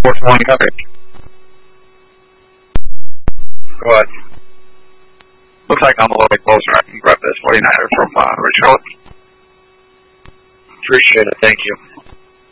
Fourth line coverage. Go ahead. Looks like I'm a little bit closer. I can grab this 49er from Rich Hill. Appreciate it. Thank you.